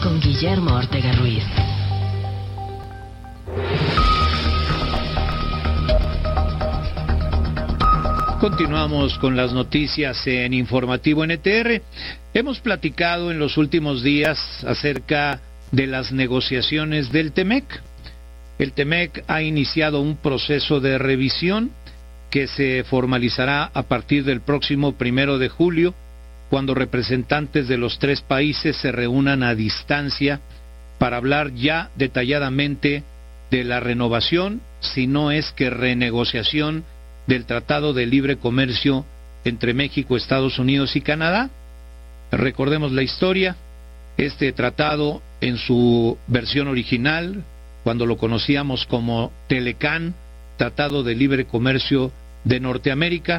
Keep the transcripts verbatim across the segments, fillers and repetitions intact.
con Guillermo Ortega Ruiz. Continuamos con las noticias en Informativo N T R. Hemos platicado en los últimos días acerca de las negociaciones del TEMEC. El TEMEC ha iniciado un proceso de revisión que se formalizará a partir del próximo primero de julio, cuando representantes de los tres países se reúnan a distancia para hablar ya detalladamente de la renovación, si no es que renegociación, del Tratado de Libre Comercio entre México, Estados Unidos y Canadá. Recordemos la historia. Este tratado, en su versión original, cuando lo conocíamos como Telecán, Tratado de Libre Comercio de Norteamérica,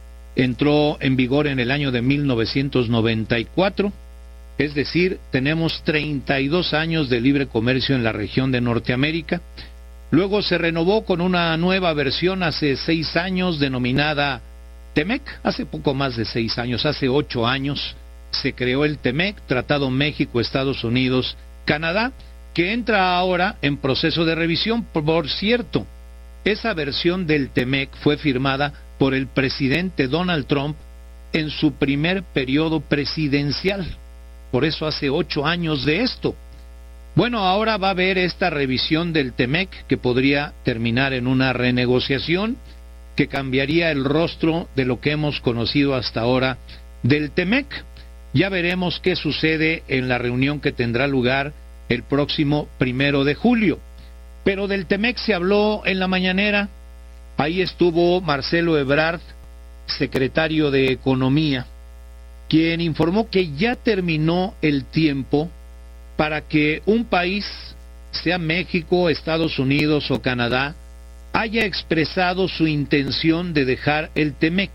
entró en vigor en el año de mil novecientos noventa y cuatro, es decir, tenemos treinta y dos años de libre comercio en la región de Norteamérica. Luego se renovó con una nueva versión hace seis años denominada TEMEC. Hace poco más de seis años, hace ocho años, se creó el TEMEC, Tratado México, Estados Unidos, Canadá, que entra ahora en proceso de revisión. Por cierto, esa versión del TEMEC fue firmada por el presidente Donald Trump en su primer periodo presidencial. Por eso hace ocho años de esto. Bueno, ahora va a haber esta revisión del TEMEC que podría terminar en una renegociación que cambiaría el rostro de lo que hemos conocido hasta ahora del TEMEC. Ya veremos qué sucede en la reunión que tendrá lugar el próximo primero de julio. Pero del TEMEC se habló en la mañanera. Ahí estuvo Marcelo Ebrard, secretario de Economía, quien informó que ya terminó el tiempo para que un país, sea México, Estados Unidos o Canadá, haya expresado su intención de dejar el TEMEC.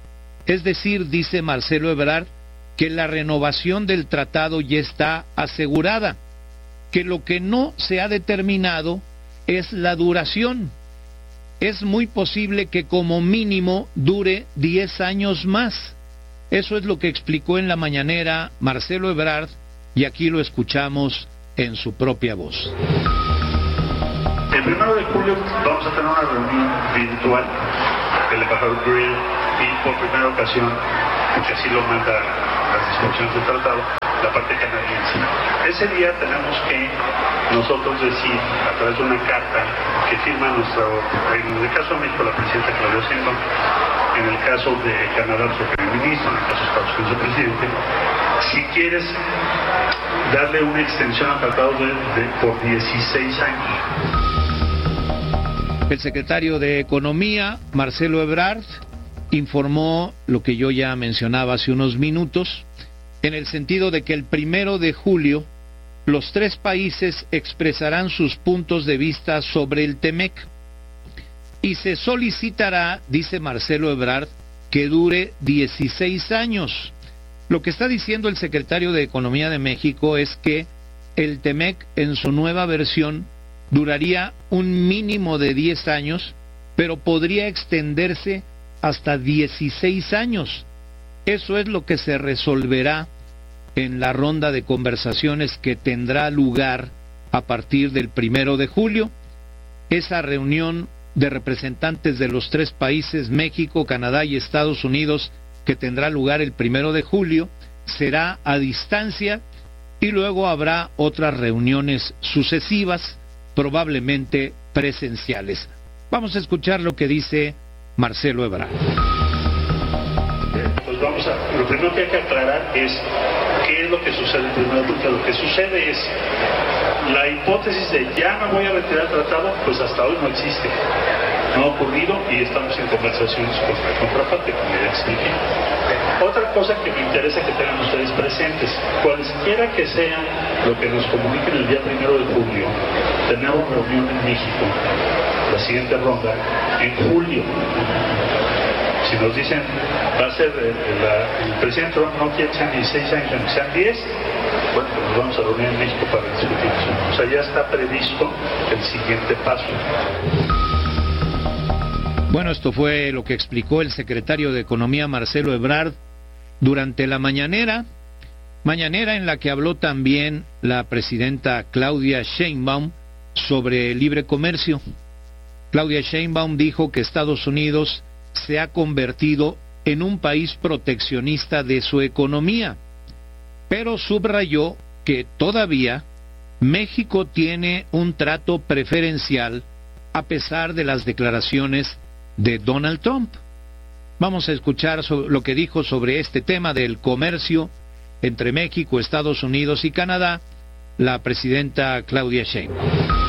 Es decir, dice Marcelo Ebrard, que la renovación del tratado ya está asegurada, que lo que no se ha determinado es la duración. Es muy posible que como mínimo dure diez años más. Eso es lo que explicó en la mañanera Marcelo Ebrard, y aquí lo escuchamos en su propia voz. El primero de julio vamos a tener una reunión virtual del embajador Grill y por primera ocasión, porque así lo manda las discusiones del tratado, la parte canadiense. Ese día tenemos que nosotros decir, a través de una carta que firma nuestro, en el caso de México, la presidenta Claudia Sheinbaum, en el caso de Canadá, su primer ministro, en el caso de Estados Unidos, su presidente, si quieres darle una extensión al tratado de, de, por dieciséis años. El secretario de Economía, Marcelo Ebrard, informó lo que yo ya mencionaba hace unos minutos, en el sentido de que el primero de julio los tres países expresarán sus puntos de vista sobre el TEMEC y se solicitará, dice Marcelo Ebrard, que dure dieciséis años. Lo que está diciendo el secretario de Economía de México es que el TEMEC en su nueva versión duraría un mínimo de diez años, pero podría extenderse hasta dieciséis años. Eso es lo que se resolverá en la ronda de conversaciones que tendrá lugar a partir del primero de julio. Esa reunión de representantes de los tres países, México, Canadá y Estados Unidos, que tendrá lugar el primero de julio, será a distancia y luego habrá otras reuniones sucesivas, probablemente presenciales. Vamos a escuchar lo que dice Marcelo Ebrard. Pues vamos a, lo primero que hay que aclarar es qué es lo que sucede primero, porque lo que sucede es la hipótesis de ya me voy a retirar el tratado, pues hasta hoy no existe. No ha ocurrido y estamos en conversaciones con la contraparte, como ya expliqué. Otra cosa que me interesa que tengan ustedes presentes, cualquiera que sea lo que nos comuniquen el día primero de julio, tenemos reunión en México, la siguiente ronda, en julio. Si nos dicen, va a ser el, el, el presidente Trump no quiere que sean dieciséis años, que sean diez, bueno, pues nos vamos a reunir en México para discutir eso. O sea, ya está previsto el siguiente paso. Bueno, esto fue lo que explicó el secretario de Economía Marcelo Ebrard durante la mañanera. Mañanera en la que habló también la presidenta Claudia Sheinbaum sobre el libre comercio. Claudia Sheinbaum dijo que Estados Unidos se ha convertido en un país proteccionista de su economía, pero subrayó que todavía México tiene un trato preferencial a pesar de las declaraciones de Donald Trump. Vamos a escuchar lo que dijo sobre este tema del comercio entre México, Estados Unidos y Canadá, la presidenta Claudia Sheinbaum.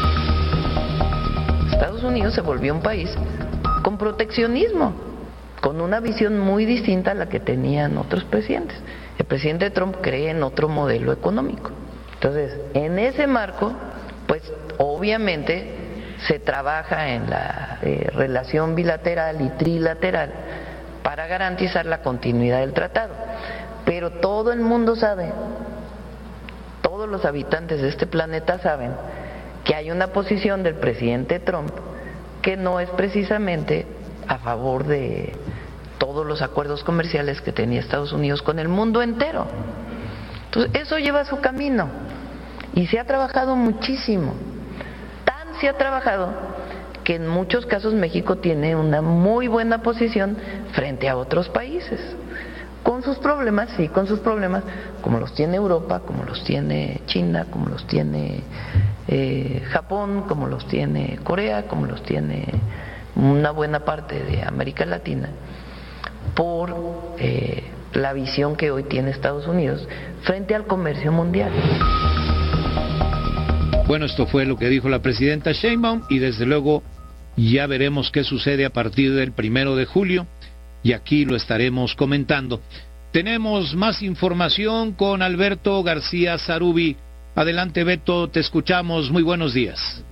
Estados Unidos se volvió un país con proteccionismo, con una visión muy distinta a la que tenían otros presidentes. El presidente Trump cree en otro modelo económico. Entonces, en ese marco, pues obviamente se trabaja en la eh, relación bilateral y trilateral para garantizar la continuidad del tratado. Pero todo el mundo sabe, todos los habitantes de este planeta saben que hay una posición del presidente Trump que no es precisamente a favor de todos los acuerdos comerciales que tenía Estados Unidos con el mundo entero. Entonces, eso lleva su camino y se ha trabajado muchísimo. Tan se ha trabajado que en muchos casos México tiene una muy buena posición frente a otros países. Con sus problemas, sí, con sus problemas, como los tiene Europa, como los tiene China, como los tiene eh, Japón, como los tiene Corea, como los tiene una buena parte de América Latina, por eh, la visión que hoy tiene Estados Unidos frente al comercio mundial. Bueno, esto fue lo que dijo la presidenta Sheinbaum y desde luego ya veremos qué sucede a partir del primero de julio. Y aquí lo estaremos comentando. Tenemos más información con Alberto García Zarubi. Adelante, Beto, te escuchamos. Muy buenos días.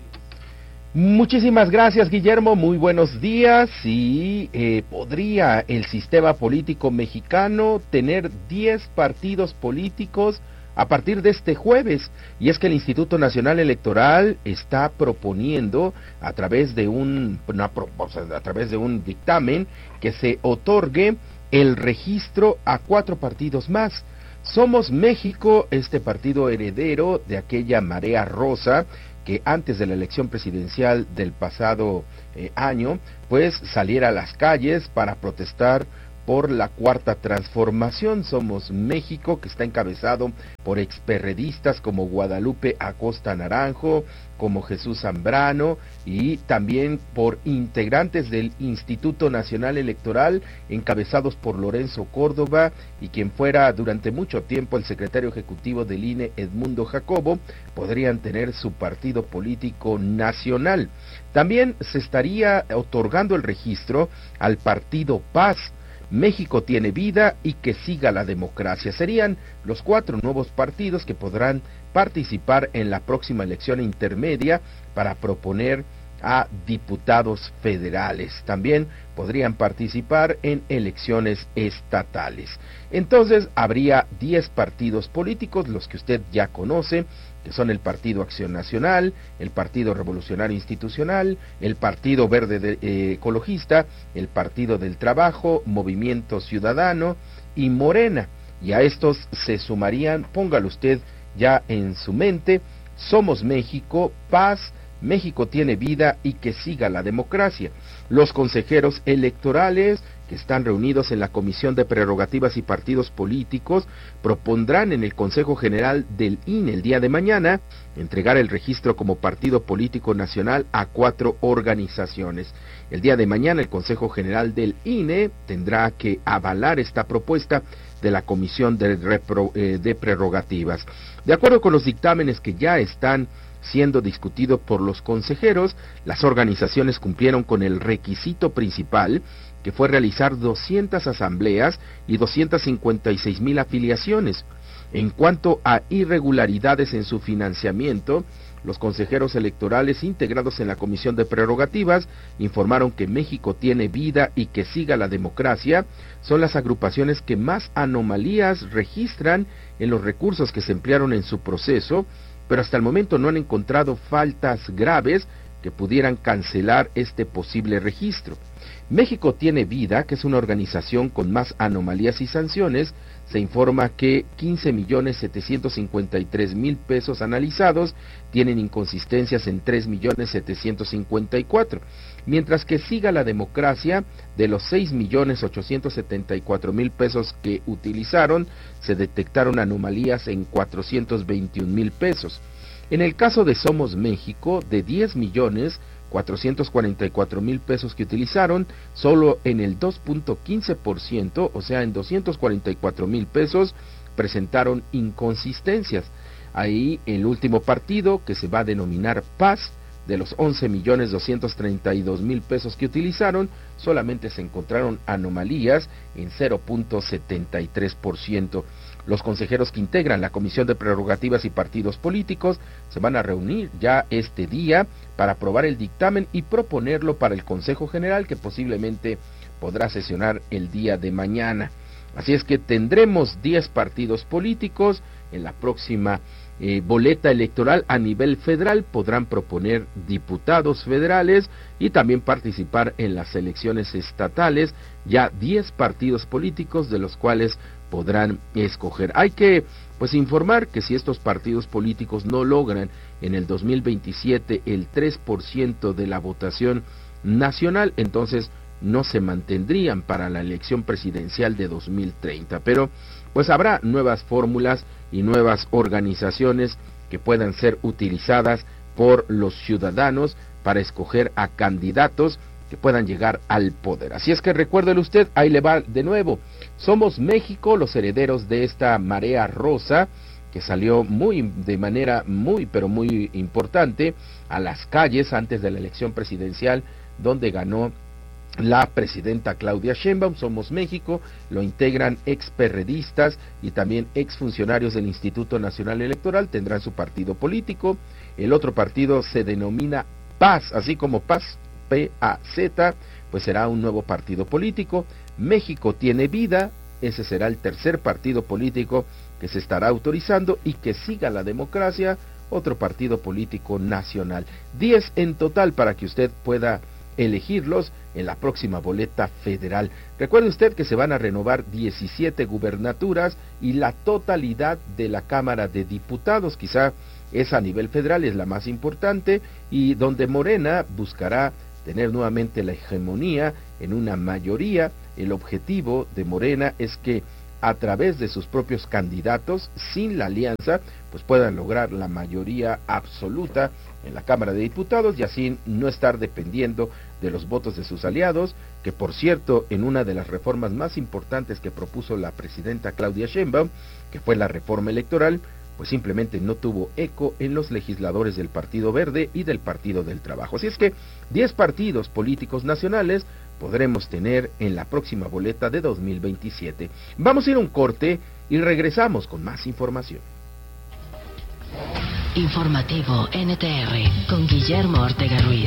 Muchísimas gracias, Guillermo. Muy buenos días. Y eh, podría el sistema político mexicano tener diez partidos políticos a partir de este jueves, y es que el Instituto Nacional Electoral está proponiendo a través de un una, o sea, a través de un dictamen que se otorgue el registro a cuatro partidos más. Somos México, este partido heredero de aquella marea rosa que antes de la elección presidencial del pasado eh, año, pues saliera a las calles para protestar por la cuarta transformación. Somos México, que está encabezado por experredistas como Guadalupe Acosta Naranjo, como Jesús Zambrano, y también por integrantes del Instituto Nacional Electoral, encabezados por Lorenzo Córdoba, y quien fuera durante mucho tiempo el secretario ejecutivo del I N E, Edmundo Jacobo, podrían tener su partido político nacional. También se estaría otorgando el registro al partido Paz, México tiene vida y que siga la democracia. Serían los cuatro nuevos partidos que podrán participar en la próxima elección intermedia para proponer a diputados federales. También podrían participar en elecciones estatales. Entonces habría diez partidos políticos, los que usted ya conoce, que son el Partido Acción Nacional, el Partido Revolucionario Institucional, el Partido Verde de, eh, Ecologista, el Partido del Trabajo, Movimiento Ciudadano y Morena. Y a estos se sumarían, póngalo usted ya en su mente, Somos México, Paz, México tiene vida y que siga la democracia. Los consejeros electorales que están reunidos en la Comisión de Prerrogativas y Partidos Políticos propondrán en el Consejo General del I N E el día de mañana entregar el registro como partido político nacional a cuatro organizaciones. El día de mañana el Consejo General del I N E tendrá que avalar esta propuesta de la Comisión de, Repro, eh, de Prerrogativas. De acuerdo con los dictámenes que ya están siendo discutidos por los consejeros, las organizaciones cumplieron con el requisito principal, que fue realizar doscientas asambleas y doscientas cincuenta y seis mil afiliaciones. En cuanto a irregularidades en su financiamiento, los consejeros electorales integrados en la Comisión de Prerrogativas informaron que México tiene vida y que siga la democracia son las agrupaciones que más anomalías registran en los recursos que se emplearon en su proceso, pero hasta el momento no han encontrado faltas graves que pudieran cancelar este posible registro. México tiene vida, que es una organización con más anomalías y sanciones, se informa que quince millones setecientos cincuenta y tres mil pesos analizados tienen inconsistencias en tres millones setecientos cincuenta y cuatro, mientras que Siga la Democracia, de los seis millones ochocientos setenta y cuatro mil pesos que utilizaron, se detectaron anomalías en cuatrocientos veintiún mil pesos. En el caso de Somos México, de diez millones cuatrocientos cuarenta y cuatro mil pesos que utilizaron, solo en el dos punto quince por ciento, o sea, en doscientos cuarenta y cuatro mil pesos, presentaron inconsistencias. Ahí el último partido, que se va a denominar Paz, de los once millones doscientos treinta y dos mil pesos que utilizaron, solamente se encontraron anomalías en cero punto setenta y tres por ciento. Los consejeros que integran la Comisión de Prerrogativas y Partidos Políticos se van a reunir ya este día para aprobar el dictamen y proponerlo para el Consejo General, que posiblemente podrá sesionar el día de mañana. Así es que tendremos diez partidos políticos. En la próxima eh, boleta electoral a nivel federal podrán proponer diputados federales y también participar en las elecciones estatales, ya diez partidos políticos de los cuales podrán escoger. Hay que pues informar que si estos partidos políticos no logran en el dos mil veintisiete el tres por ciento de la votación nacional, entonces no se mantendrían para la elección presidencial de dos mil treinta, pero pues habrá nuevas fórmulas y nuevas organizaciones que puedan ser utilizadas por los ciudadanos para escoger a candidatos que puedan llegar al poder. Así es que recuérdele usted, ahí le va de nuevo. Somos México, los herederos de esta marea rosa que salió muy de manera muy pero muy importante a las calles antes de la elección presidencial, donde ganó la presidenta Claudia Sheinbaum. Somos México, lo integran experredistas y también exfuncionarios del Instituto Nacional Electoral, tendrán su partido político. El otro partido se denomina Paz, así como Paz, P A Z, pues será un nuevo partido político. México tiene vida, ese será el tercer partido político que se estará autorizando, y que Siga la Democracia, otro partido político nacional. Diez en total para que usted pueda elegirlos en la próxima boleta federal. Recuerde usted que se van a renovar diecisiete gubernaturas y la totalidad de la Cámara de Diputados, quizá esa a nivel federal es la más importante, y donde Morena buscará tener nuevamente la hegemonía en una mayoría. El objetivo de Morena es que a través de sus propios candidatos, sin la alianza, pues puedan lograr la mayoría absoluta en la Cámara de Diputados y así no estar dependiendo de los votos de sus aliados, que por cierto, en una de las reformas más importantes que propuso la presidenta Claudia Sheinbaum, que fue la reforma electoral, pues simplemente no tuvo eco en los legisladores del Partido Verde y del Partido del Trabajo. Así es que diez partidos políticos nacionales podremos tener en la próxima boleta de dos mil veintisiete. Vamos a ir a un corte y regresamos con más información. Informativo N T R con Guillermo Ortega Ruiz.